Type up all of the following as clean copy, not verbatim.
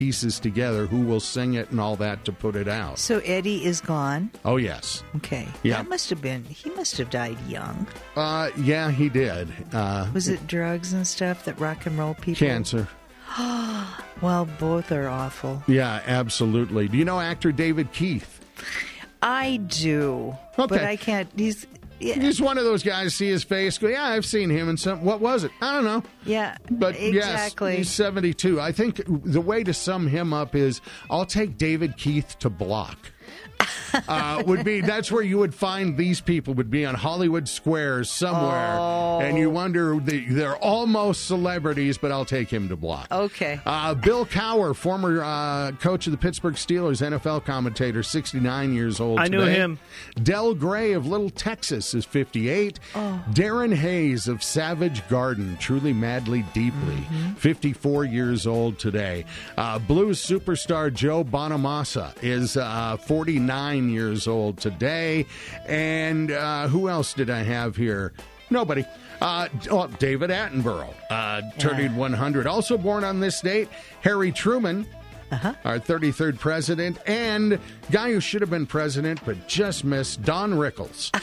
pieces together, who will sing it and all that to put it out. So Eddie is gone? Oh, yes. Okay. Yeah. He must have died young. Yeah, he did. Was it drugs and stuff that rock and roll people? Cancer. Well, both are awful. Yeah, absolutely. Do you know actor David Keith? I do. Okay. But I can't. He's one of those guys, see his face, go, yeah, I've seen him in some, what was it? I don't know. Yeah, but exactly. Yes, he's 72. I think the way to sum him up is, I'll take David Keith to block. That's where you would find these people, would be on Hollywood Squares somewhere, and you wonder, they're almost celebrities, but I'll take him to block. Okay. Bill Cowher, former coach of the Pittsburgh Steelers, NFL commentator, 69 years old today. I knew him. Del Gray of Little Texas is 58. Darren Hayes of Savage Garden, Truly Madly Deeply, 54 years old today. Blues superstar Joe Bonamassa is 49 years old today. And who else did I have here? Nobody. David Attenborough, turning 100. Also born on this date, Harry Truman, our 33rd president, and guy who should have been president but just missed, Don Rickles,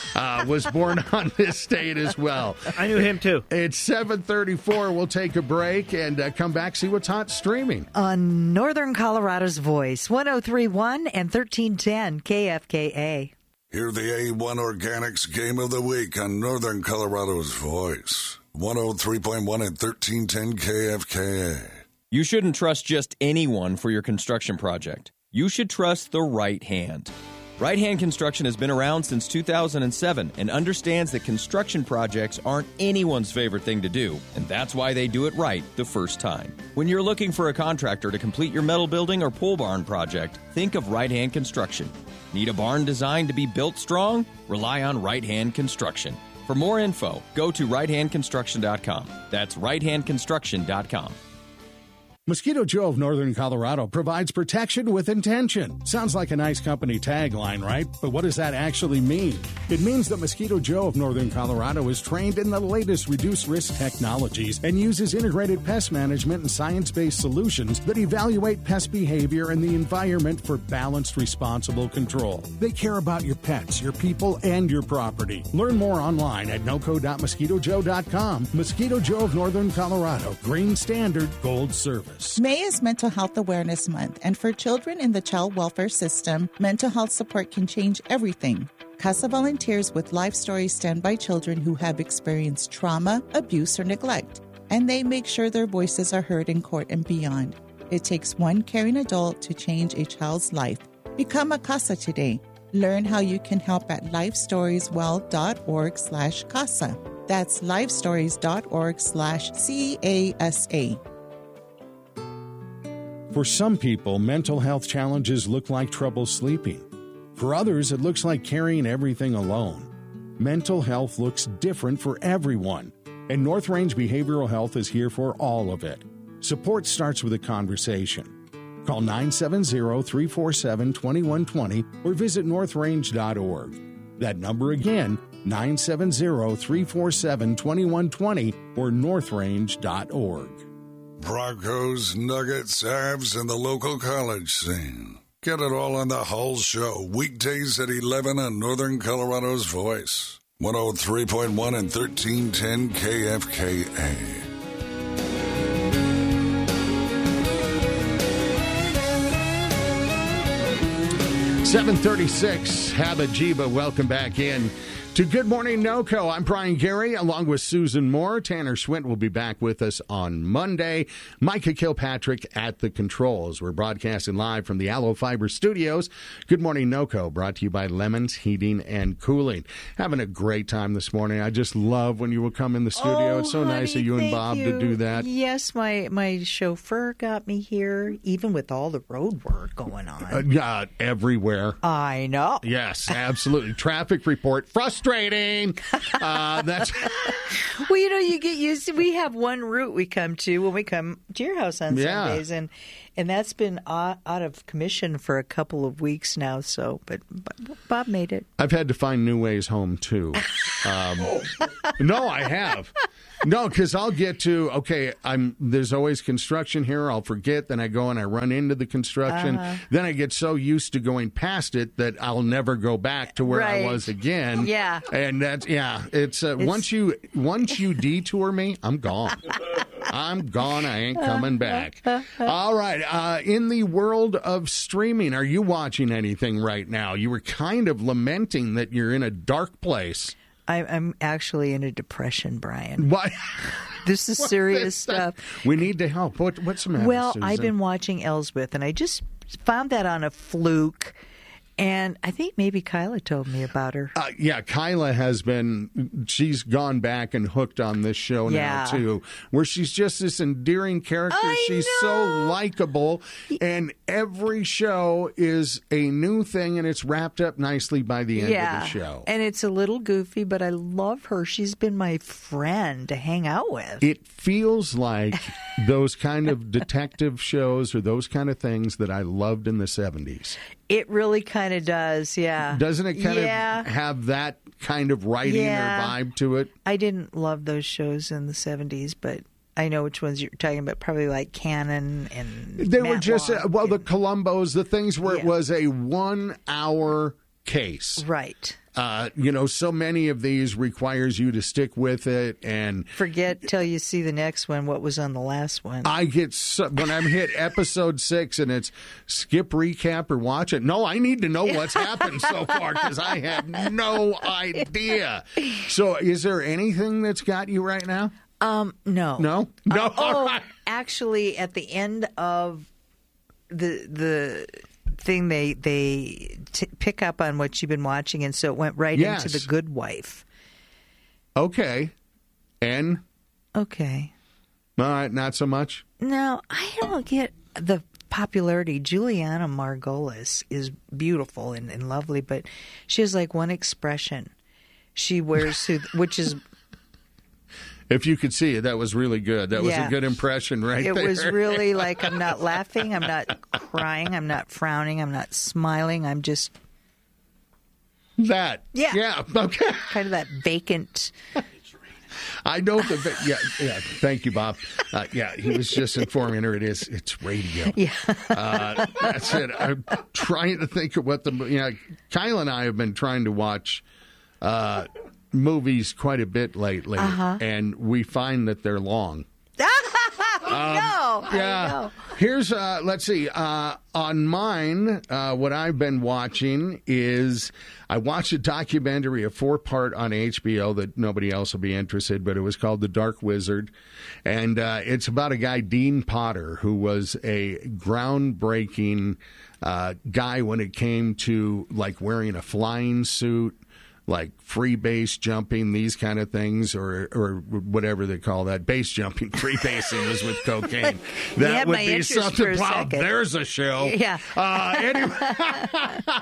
was born on this date as well. I knew him too. It's 7:34. We'll take a break and come back, see what's hot streaming. On Northern Colorado's Voice, 103.1 and 1310 KFKA. Hear the A1 Organics Game of the Week on Northern Colorado's Voice. 103.1 and 1310 KFKA. You shouldn't trust just anyone for your construction project. You should trust the right hand. Right Hand Construction has been around since 2007 and understands that construction projects aren't anyone's favorite thing to do, and that's why they do it right the first time. When you're looking for a contractor to complete your metal building or pole barn project, think of Right Hand Construction. Need a barn designed to be built strong? Rely on Right Hand Construction. For more info, go to righthandconstruction.com. That's righthandconstruction.com. Mosquito Joe of Northern Colorado provides protection with intention. Sounds like a nice company tagline, right? But what does that actually mean? It means that Mosquito Joe of Northern Colorado is trained in the latest reduced-risk technologies and uses integrated pest management and science-based solutions that evaluate pest behavior and the environment for balanced, responsible control. They care about your pets, your people, and your property. Learn more online at noco.mosquitojoe.com. Mosquito Joe of Northern Colorado. Green Standard Gold Service. May is Mental Health Awareness Month, and for children in the child welfare system, mental health support can change everything. CASA volunteers with life stories stand by children who have experienced trauma, abuse, or neglect, and they make sure their voices are heard in court and beyond. It takes one caring adult to change a child's life. Become a CASA today. Learn how you can help at lifestorieswell.org/CASA. That's lifestories.org/CASA. For some people, mental health challenges look like trouble sleeping. For others, it looks like carrying everything alone. Mental health looks different for everyone, and North Range Behavioral Health is here for all of it. Support starts with a conversation. Call 970-347-2120 or visit northrange.org. That number again, 970-347-2120 or northrange.org. Broncos, Nuggets, Avs, and the local college scene. Get it all on The Hull Show, weekdays at 11 on Northern Colorado's Voice. 103.1 and 1310 KFKA. $7:36, Habajiba, welcome back in to Good Morning NoCo. I'm Brian Gary, along with Susan Moore. Tanner Swint will be back with us on Monday. Micah Kilpatrick at the controls. We're broadcasting live from the Aloe Fiber Studios. Good Morning NoCo, brought to you by Lemons Heating and Cooling. Having a great time this morning. I just love when you will come in the studio. It's so nice of you and Bob to do that. Yes, my chauffeur got me here, even with all the road work going on. Everywhere. I know. Yes, absolutely. Traffic report. Frustrating. That's Well, you get used to. We have one route we come to when we come to your house on Sundays, and that's been out of commission for a couple of weeks now. So, but Bob made it. I've had to find new ways home too. No, I have. No, because I'll get to, there's always construction here. I'll forget. Then I go and I run into the construction. Then I get so used to going past it that I'll never go back to where I was again. Yeah. And that's, it's once you detour me, I'm gone. I'm gone. I ain't coming back. All right. In the world of streaming, are you watching anything right now? You were kind of lamenting that you're in a dark place. I'm actually in a depression, Brian. What? This is serious stuff. We need to help. What's the matter, Well, Susan? I've been watching Elsbeth, and I just found that on a fluke. And I think maybe Kyla told me about her. Kyla has been, she's gone back and hooked on this show now, too, where she's just this endearing character. She's so likable, and every show is a new thing, and it's wrapped up nicely by the end of the show. And it's a little goofy, but I love her. She's been my friend to hang out with. It feels like those kind of detective shows or those kind of things that I loved in the 70s. It really kind of does, yeah. Doesn't it kind of have that kind of writing or vibe to it? I didn't love those shows in the 70s, but I know which ones you're talking about, probably like Cannon and They were just, the Columbos, the things where it was a 1 hour case. Right. So many of these requires you to stick with it and forget till you see the next one what was on the last one. I get when I'm hit episode 6 and it's skip recap or watch it. No, I need to know what's happened so far because I have no idea. So, is there anything that's got you right now? No. All right. Actually, at the end of the thing, they pick up on what you've been watching, and so it went right into The Good Wife. Okay. And? Okay. All right, not so much? No, I don't get the popularity. Juliana Margolis is beautiful and lovely, but she has like one expression. She wears, which is... If you could see it, that was really good. That was a good impression there. It was really like, I'm not laughing, I'm not crying, I'm not frowning, I'm not smiling, I'm just... That. Yeah. Okay. Kind of that vacant... I know yeah. Thank you, Bob. He was just informing her it's radio. Yeah. That's it. I'm trying to think of what Kyle and I have been trying to watch movies quite a bit lately, and we find that they're long. I know. Here's, let's see, on mine, what I've been watching is I watched a documentary, a 4-part on HBO that nobody else will be interested, but it was called The Dark Wizard. And it's about a guy, Dean Potter, who was a groundbreaking guy when it came to like wearing a flying suit, like free base jumping, these kind of things, or whatever they call that. Base jumping, free basing is with cocaine. That would be something. Wow, there's a show. Yeah. Anyway.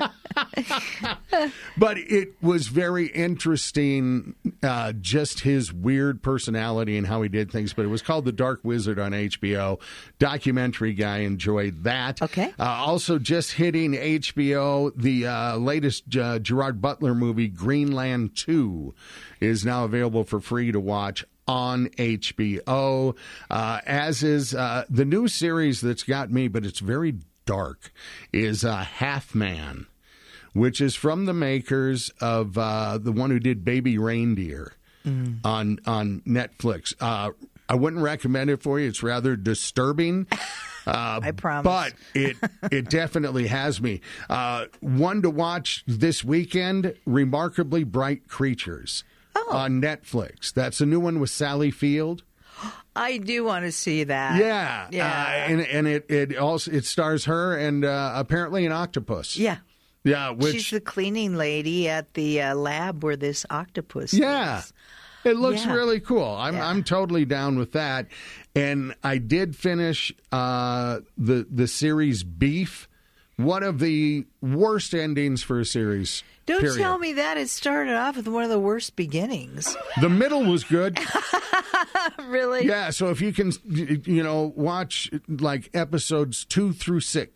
But it was very interesting, just his weird personality and how he did things. But it was called The Dark Wizard on HBO. Documentary guy, enjoyed that. Okay. Also, just hitting HBO, the latest Gerard Butler movie, Greenland 2, is now available for free to watch on HBO, as is the new series that's got me, but it's very dark, is Half Man, which is from the makers of the one who did Baby Reindeer on Netflix. I wouldn't recommend it for you. It's rather disturbing. I promise. But it definitely has me. One to watch this weekend, Remarkably Bright Creatures on Netflix. That's a new one with Sally Field. I do want to see that. Yeah. And it also stars her and apparently an octopus. Yeah. Yeah, she's the cleaning lady at the lab where this octopus is. It looks really cool. I'm totally down with that. And I did finish the series Beef. One of the worst endings for a series. Don't tell me that. It started off with one of the worst beginnings. The middle was good. Really? Yeah, so if you can, watch like episodes 2 through 6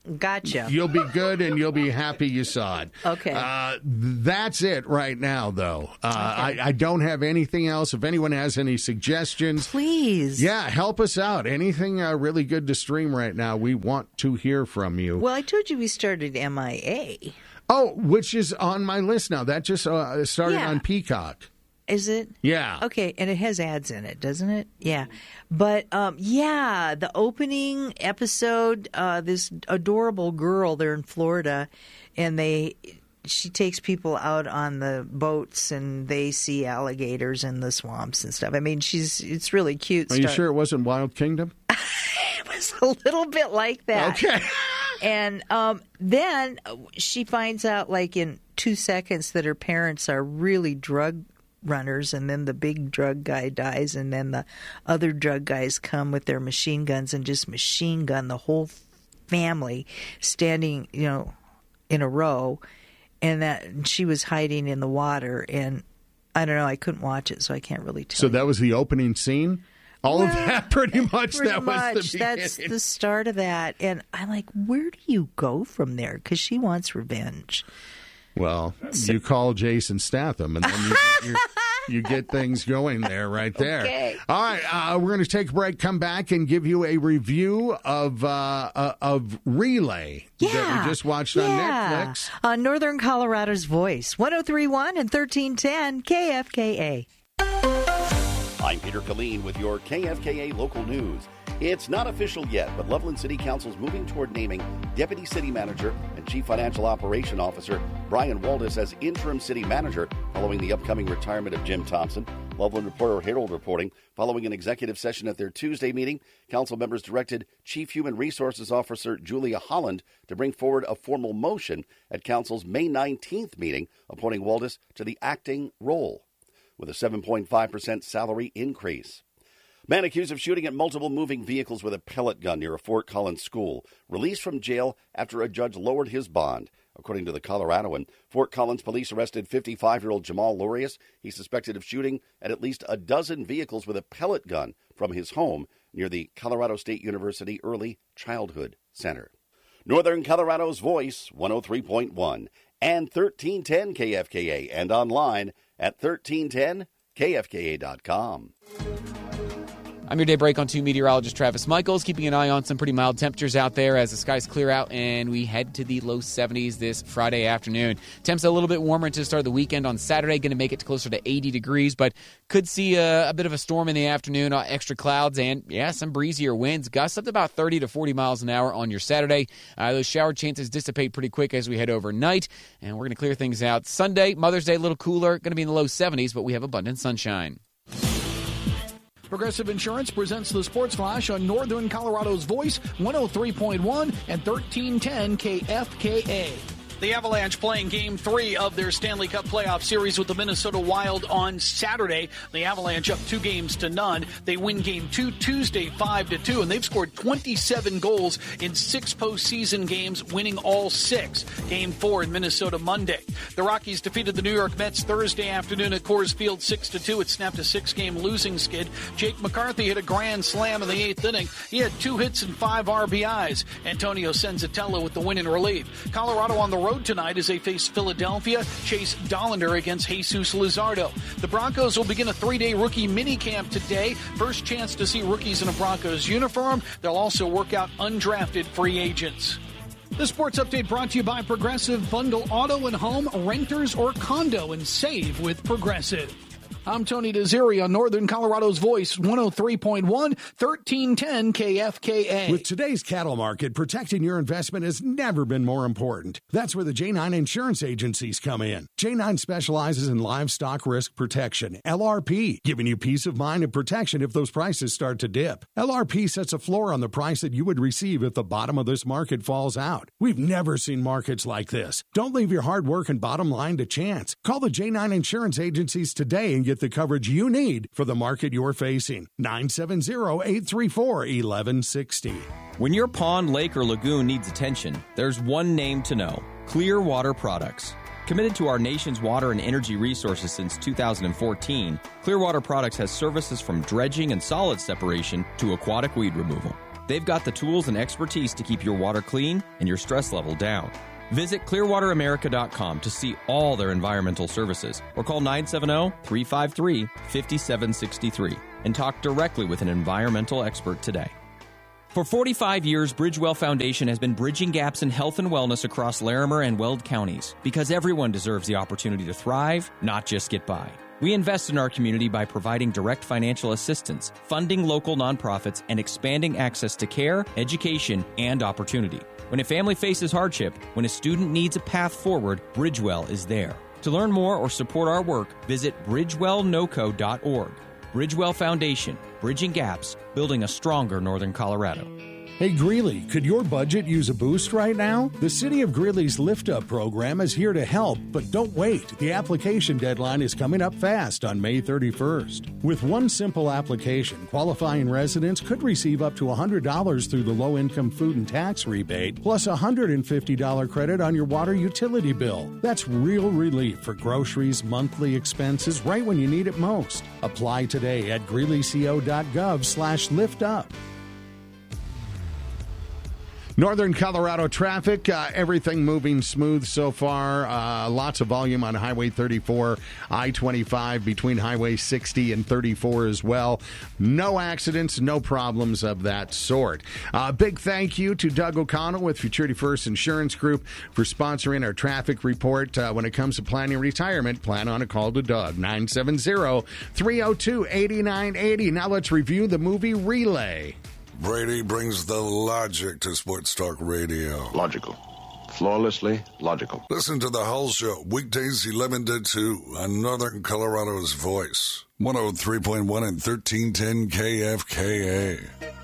Gotcha. You'll be good, and you'll be happy you saw it. Okay. That's it right now, though. I don't have anything else. If anyone has any suggestions, please. Yeah, help us out. Anything really good to stream right now, we want to hear from you. Well, I told you we started MIA. Oh, which is on my list now. That just started on Peacock. Is it? Yeah. Okay, and it has ads in it, doesn't it? Yeah. But, the opening episode, this adorable girl, they're in Florida, and she takes people out on the boats, and they see alligators in the swamps and stuff. I mean, it's really cute. Are you sure it wasn't Wild Kingdom? It was a little bit like that. Okay. And then she finds out, like, in 2 seconds that her parents are really drug runners, and then the big drug guy dies, and then the other drug guys come with their machine guns and just machine gun the whole family standing, in a row, and that she was hiding in the water. And I don't know, I couldn't watch it, so I can't really tell. So that was the opening scene? All of that, pretty much. That was the beginning. That's the start of that. And I'm like, where do you go from there? Because she wants revenge. Well, you call Jason Statham, and then you get things going there, right there. Okay. All right, we're going to take a break, come back, and give you a review of Relay that we just watched on Netflix. On Northern Colorado's Voice, 103.1 and 1310 KFKA. I'm Peter Killeen with your KFKA local news. It's not official yet, but Loveland City Council's moving toward naming Deputy City Manager and Chief Financial Operation Officer Brian Waldis as interim city manager following the upcoming retirement of Jim Thompson. Loveland Reporter Herald reporting, following an executive session at their Tuesday meeting, council members directed Chief Human Resources Officer Julia Holland to bring forward a formal motion at council's May 19th meeting, appointing Waldis to the acting role with a 7.5% salary increase. Man accused of shooting at multiple moving vehicles with a pellet gun near a Fort Collins school, released from jail after a judge lowered his bond. According to the Coloradoan, Fort Collins police arrested 55-year-old Jamal Lurius. He's suspected of shooting at least a dozen vehicles with a pellet gun from his home near the Colorado State University Early Childhood Center. Northern Colorado's Voice, 103.1 and 1310 KFKA, and online at 1310kfka.com. I'm your Daybreak on 2 meteorologist Travis Michaels, keeping an eye on some pretty mild temperatures out there as the skies clear out and we head to the low 70s this Friday afternoon. Temps a little bit warmer to start the weekend on Saturday, going to make it closer to 80 degrees, but could see a bit of a storm in the afternoon, extra clouds, and some breezier winds. Gusts up to about 30 to 40 miles an hour on your Saturday. Those shower chances dissipate pretty quick as we head overnight, and we're going to clear things out. Sunday, Mother's Day, a little cooler, going to be in the low 70s, but we have abundant sunshine. Progressive Insurance presents the Sports Flash on Northern Colorado's Voice, 103.1 and 1310 KFKA. The Avalanche playing Game 3 of their Stanley Cup playoff series with the Minnesota Wild on Saturday. The Avalanche up 2-0. They win Game 2 Tuesday 5-2, and they've scored 27 goals in 6 postseason games, winning all 6. Game 4 in Minnesota Monday. The Rockies defeated the New York Mets Thursday afternoon at Coors Field 6-2. It snapped a 6-game losing skid. Jake McCarthy hit a grand slam in the 8th inning. He had 2 hits and 5 RBIs. Antonio Senzatella with the win in relief. Colorado on the road tonight as they face Philadelphia. Chase Dollander against Jesus Luzardo. The Broncos will begin a 3-day rookie minicamp today. First chance to see rookies in a Broncos uniform. They'll also work out undrafted free agents. The Sports Update brought to you by Progressive. Bundle auto and home, renters or condo, and save with Progressive. I'm Tony Desiri on Northern Colorado's Voice, 103.1, 1310 KFKA. With today's cattle market, protecting your investment has never been more important. That's where the J9 insurance agencies come in. J9 specializes in livestock risk protection, LRP, giving you peace of mind and protection if those prices start to dip. LRP sets a floor on the price that you would receive if the bottom of this market falls out. We've never seen markets like this. Don't leave your hard work and bottom line to chance. Call the J9 insurance agencies today and get the coverage you need for the market you're facing. 970-834-1160. When your pond, lake, or lagoon needs attention, there's one name to know: Clearwater Products. Committed to our nation's water and energy resources since 2014, Clearwater Products has services from dredging and solid separation to aquatic weed removal. They've got the tools and expertise to keep your water clean and your stress level down. Visit clearwateramerica.com to see all their environmental services or call 970-353-5763 and talk directly with an environmental expert today. For 45 years, Bridgewell Foundation has been bridging gaps in health and wellness across Larimer and Weld counties because everyone deserves the opportunity to thrive, not just get by. We invest in our community by providing direct financial assistance, funding local nonprofits, and expanding access to care, education, and opportunity. When a family faces hardship, when a student needs a path forward, Bridgewell is there. To learn more or support our work, visit bridgewellnoco.org. Bridgewell Foundation, bridging gaps, building a stronger Northern Colorado. Hey Greeley, could your budget use a boost right now? The City of Greeley's Lift Up program is here to help, but don't wait. The application deadline is coming up fast on May 31st. With one simple application, qualifying residents could receive up to $100 through the low-income food and tax rebate, plus a $150 credit on your water utility bill. That's real relief for groceries, monthly expenses, right when you need it most. Apply today at greeleyco.gov/liftup. Northern Colorado traffic, everything moving smooth so far. Lots of volume on Highway 34, I-25 between Highway 60 and 34 as well. No accidents, no problems of that sort. Big thank you to Doug O'Connell with Futurity First Insurance Group for sponsoring our traffic report. When it comes to planning retirement, plan on a call to Doug, 970-302-8980. Now let's review the movie Relay. Brady brings the logic to Sports Talk Radio. Logical. Flawlessly logical. Listen to The Hull Show, weekdays 11 to 2 on Northern Colorado's Voice. 103.1 and 1310 KFKA.